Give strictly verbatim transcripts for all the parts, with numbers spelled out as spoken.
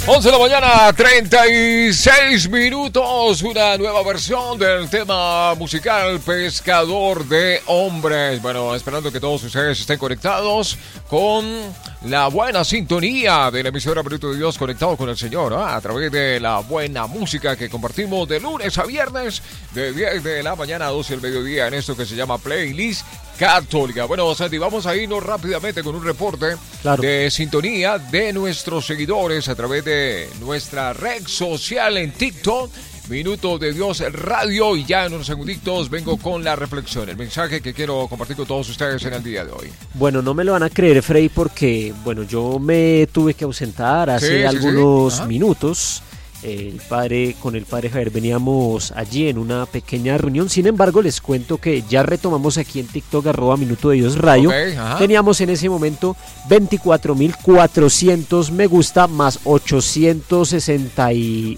once de la mañana, treinta y seis minutos, una nueva versión del tema musical Pescador de Hombres. Bueno, esperando que todos ustedes estén conectados con la buena sintonía de la emisora Minuto de Dios, conectado con el Señor, ¿eh? A través de la buena música que compartimos de lunes a viernes, de diez de la mañana a doce del mediodía, en esto que se llama Playlist Católica. Bueno, Santi, vamos a irnos rápidamente con un reporte claro. de sintonía de nuestros seguidores a través de nuestra red social en TikTok, Minuto de Dios Radio, y ya en unos segunditos vengo con la reflexión, el mensaje que quiero compartir con todos ustedes en el día de hoy. Bueno, no me lo van a creer, Frey, porque bueno, yo me tuve que ausentar hace sí, algunos sí, sí. minutos. El padre, con el padre Javier veníamos allí en una pequeña reunión. Sin embargo, les cuento que ya retomamos aquí en TikTok, arroba Minuto de Dios Radio. Okay, teníamos en ese momento veinticuatro mil cuatrocientos me gusta más ochocientos sesenta y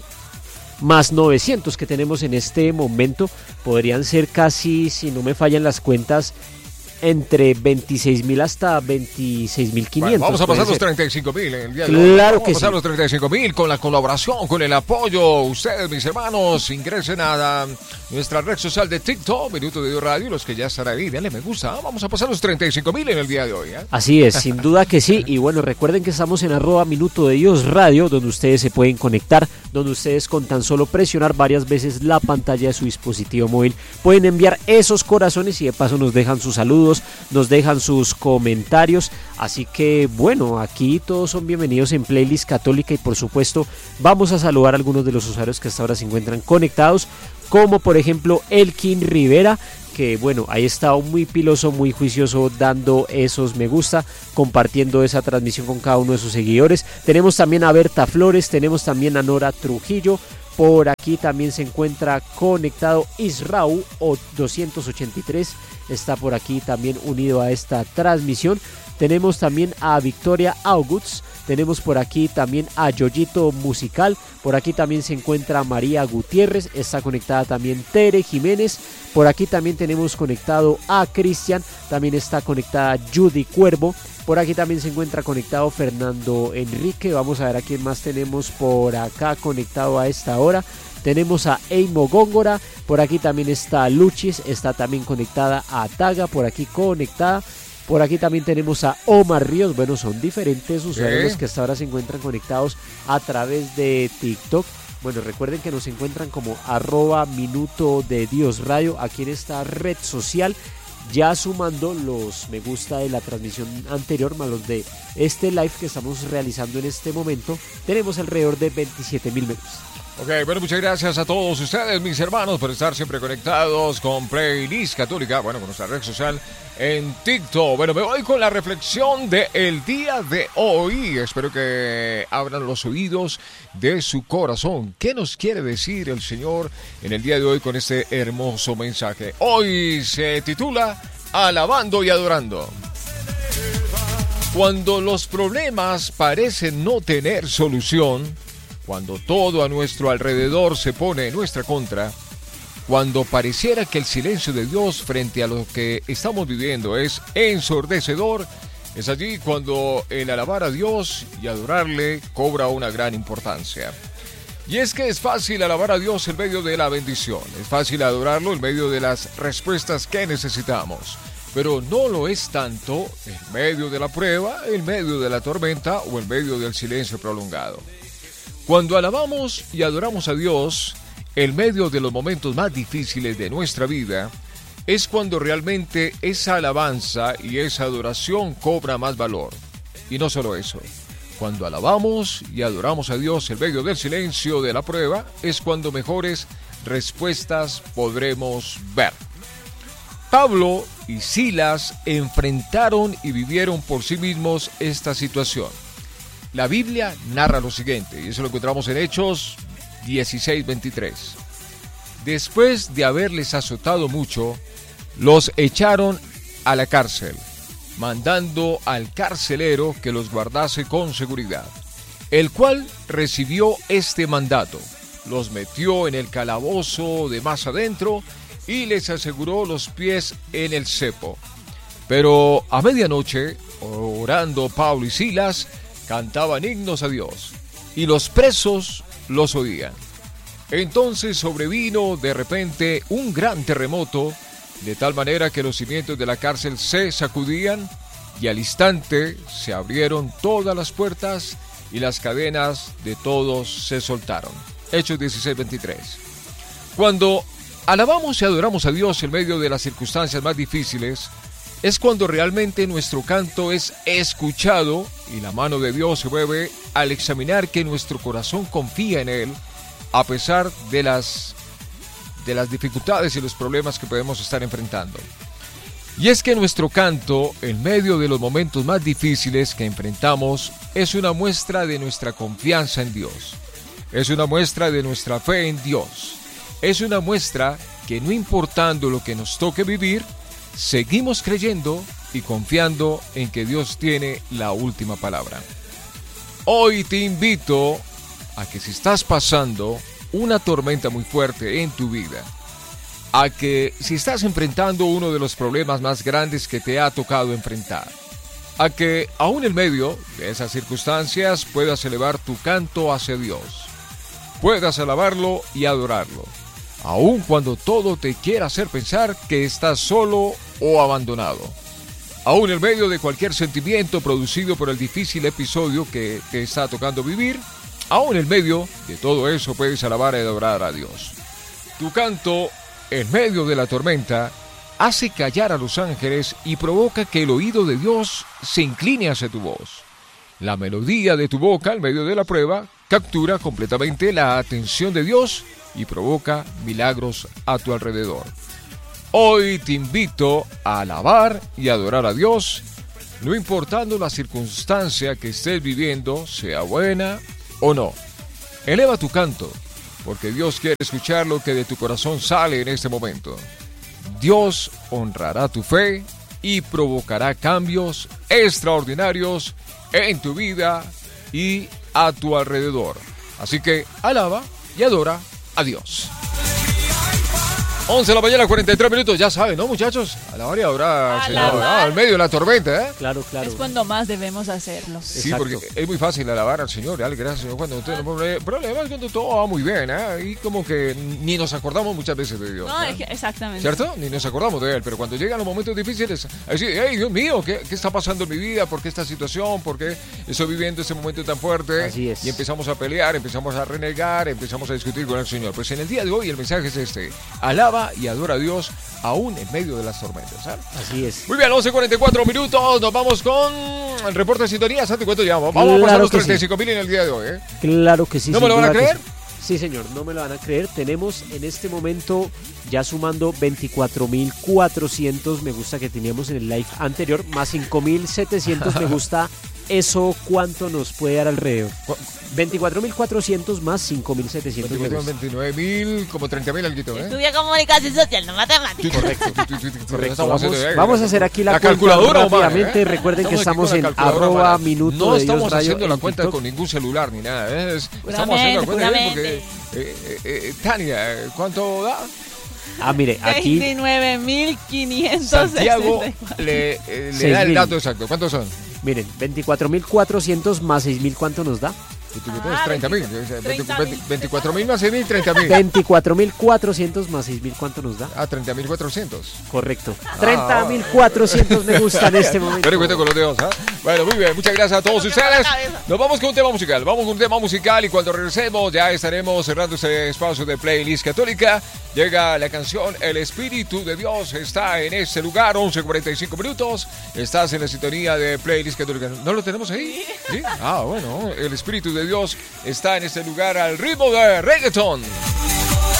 más novecientos que tenemos en este momento. Podrían ser casi, si no me fallan las cuentas, entre veintiséis mil hasta veintiséis mil quinientos. Bueno, vamos a pasar los treinta y cinco mil en el día de hoy. Claro vamos que a pasar sí. los treinta y cinco mil con la colaboración, con el apoyo. Ustedes, mis hermanos, ingresen a nuestra red social de TikTok, Minuto de Dios Radio, los que ya están ahí, denle me gusta. Vamos a pasar los treinta y cinco mil en el día de hoy, ¿eh? Así es, sin duda que sí. Y bueno, recuerden que estamos en arroba Minuto de Dios Radio, donde ustedes se pueden conectar, donde ustedes con tan solo presionar varias veces la pantalla de su dispositivo móvil pueden enviar esos corazones y de paso nos dejan sus saludos, nos dejan sus comentarios. Así que bueno, aquí todos son bienvenidos en Playlist Católica y por supuesto vamos a saludar a algunos de los usuarios que hasta ahora se encuentran conectados, como por ejemplo Elkin Rivera, que bueno, ahí está muy piloso, muy juicioso, dando esos me gusta, compartiendo esa transmisión con cada uno de sus seguidores. Tenemos también a Berta Flores, tenemos también a Nora Trujillo. Por aquí también se encuentra conectado Israú o doscientos ochenta y tres, está por aquí también unido a esta transmisión. Tenemos también a Victoria Augusts, tenemos por aquí también a Yoyito Musical, por aquí también se encuentra María Gutiérrez, está conectada también Tere Jiménez, por aquí también tenemos conectado a Cristian, también está conectada Judy Cuervo, por aquí también se encuentra conectado Fernando Enrique. Vamos a ver a quién más tenemos por acá conectado a esta hora. Tenemos a Eimo Góngora, por aquí también está Luchis, está también conectada a Taga, por aquí conectada. Por aquí también tenemos a Omar Ríos. Bueno, son diferentes usuarios los que hasta ahora se encuentran conectados a través de TikTok. Bueno, recuerden que nos encuentran como arroba Minuto de Dios Radio aquí en esta red social. Ya sumando los me gusta de la transmisión anterior más los de este live que estamos realizando en este momento, tenemos alrededor de veintisiete mil me gusta. Ok, bueno, muchas gracias a todos ustedes, mis hermanos, por estar siempre conectados con Playlist Católica, bueno, con nuestra red social en TikTok. Bueno, me voy con la reflexión del día de hoy. Espero que abran los oídos de su corazón. ¿Qué nos quiere decir el Señor en el día de hoy con este hermoso mensaje? Hoy se titula Alabando y Adorando. Cuando los problemas parecen no tener solución, cuando todo a nuestro alrededor se pone en nuestra contra, cuando pareciera que el silencio de Dios frente a lo que estamos viviendo es ensordecedor, es allí cuando el alabar a Dios y adorarle cobra una gran importancia. Y es que es fácil alabar a Dios en medio de la bendición, es fácil adorarlo en medio de las respuestas que necesitamos, pero no lo es tanto en medio de la prueba, en medio de la tormenta o en medio del silencio prolongado. Cuando alabamos y adoramos a Dios en medio de los momentos más difíciles de nuestra vida, es cuando realmente esa alabanza y esa adoración cobra más valor. Y no solo eso, cuando alabamos y adoramos a Dios en medio del silencio de la prueba, es cuando mejores respuestas podremos ver. Pablo y Silas enfrentaron y vivieron por sí mismos esta situación. La Biblia narra lo siguiente, y eso lo encontramos en Hechos dieciséis veintitrés. Después de haberles azotado mucho, los echaron a la cárcel, mandando al carcelero que los guardase con seguridad, el cual recibió este mandato, los metió en el calabozo de más adentro y les aseguró los pies en el cepo. Pero a medianoche, orando Pablo y Silas, cantaban himnos a Dios, y los presos los oían. Entonces sobrevino de repente un gran terremoto, de tal manera que los cimientos de la cárcel se sacudían y al instante se abrieron todas las puertas y las cadenas de todos se soltaron. Hechos dieciséis veintitrés. Cuando alabamos y adoramos a Dios en medio de las circunstancias más difíciles, es cuando realmente nuestro canto es escuchado y la mano de Dios se mueve al examinar que nuestro corazón confía en Él a pesar de las, de las dificultades y los problemas que podemos estar enfrentando. Y es que nuestro canto, en medio de los momentos más difíciles que enfrentamos, es una muestra de nuestra confianza en Dios. Es una muestra de nuestra fe en Dios. Es una muestra que no importando lo que nos toque vivir, seguimos creyendo y confiando en que Dios tiene la última palabra. Hoy te invito a que si estás pasando una tormenta muy fuerte en tu vida, a que si estás enfrentando uno de los problemas más grandes que te ha tocado enfrentar, a que aún en medio de esas circunstancias puedas elevar tu canto hacia Dios, puedas alabarlo y adorarlo, aun cuando todo te quiera hacer pensar que estás solo o abandonado. Aún en medio de cualquier sentimiento producido por el difícil episodio que te está tocando vivir, aún en medio de todo eso puedes alabar y adorar a Dios. Tu canto, en medio de la tormenta, hace callar a los ángeles y provoca que el oído de Dios se incline hacia tu voz. La melodía de tu boca, en medio de la prueba, captura completamente la atención de Dios y provoca milagros a tu alrededor. Hoy te invito a alabar y adorar a Dios, no importando la circunstancia que estés viviendo, sea buena o no. Eleva tu canto, porque Dios quiere escuchar lo que de tu corazón sale en este momento. Dios honrará tu fe y provocará cambios extraordinarios en tu vida y a tu alrededor. Así que alaba y adora a Dios. once de la mañana, cuarenta y tres minutos, ya saben, ¿no, muchachos? Alabar y adorar, Señor, ah, en medio de la tormenta, ¿eh? Claro, claro. Es cuando más debemos hacerlo. Sí, Exacto. porque es muy fácil alabar al Señor, dale gracias, Señor, cuando usted no El problema es cuando todo va muy bien, ¿eh? Y como que ni nos acordamos muchas veces de Dios. No, ¿eh? es que exactamente. ¿Cierto? Ni nos acordamos de Él, pero cuando llegan los momentos difíciles, así, hey, Dios mío, ¿qué, ¿qué está pasando en mi vida? ¿Por qué esta situación? ¿Por qué estoy viviendo este momento tan fuerte? Así es. Y empezamos a pelear, empezamos a renegar, empezamos a discutir con el Señor. Pues en el día de hoy el mensaje es este: alaba y adora a Dios aún en medio de las tormentas, ¿sabes? Así es. Muy bien, once cuarenta y cuatro minutos, nos vamos con el reporte de sintonía. Santi, ¿cuánto llevamos? Vamos Claro a pasar los que sí. treinta y cinco mil en el día de hoy, ¿eh? Claro que sí. ¿No sin me lo van a duda que creer? Sí. Sí, señor, no me lo van a creer. Tenemos en este momento ya sumando veinticuatro mil cuatrocientos me gusta que teníamos en el live anterior, más cinco mil setecientos me gusta. ¿Eso cuánto nos puede dar alrededor? veinticuatro mil cuatrocientos más cinco mil setecientos me gusta. veintinueve mil, como treinta mil alguito, ¿eh? Estudia comunicación social, no matemáticas. Correcto. Correcto. Estamos Vamos, haciendo, ¿eh? vamos a hacer aquí la, La cuenta calculadora rápidamente. humana, ¿eh? Recuerden que Estamos estamos aquí en con la calculadora arroba humana. minuto No de Dios estamos Radio haciendo en la cuenta TikTok. con ningún celular ni nada, ¿eh? Es- Estamos Puramente, haciendo la cuenta bien puramente. porque... eh, eh, eh, Tania, ¿cuánto da? Ah, mire, aquí veintinueve mil quinientos Santiago sesenta y cuatro. le, eh, le Seis da el mil. dato exacto. ¿Cuántos son? miren, veinticuatro mil cuatrocientos más seis mil, ¿cuánto nos da? Ah, treinta mil. treinta mil. veinticuatro mil más seis mil, treinta mil. veinticuatro mil cuatrocientos más seis mil, ¿cuánto nos da? Ah, treinta mil cuatrocientos. Correcto. treinta mil cuatrocientos me gusta en este momento. Pero cuento con los dedos, ¿ah? Bueno, muy bien, muchas gracias a todos Lo que va a la ustedes. cabeza. Nos vamos con un tema musical. Vamos con un tema musical y cuando regresemos ya estaremos cerrando este espacio de Playlist Católica. Llega la canción El Espíritu de Dios está en este lugar, once cuarenta y cinco minutos. Estás en la sintonía de Playlist Católica. ¿No lo tenemos ahí? ¿Sí? Ah, bueno, El Espíritu de Dios está en este lugar al ritmo de reggaeton.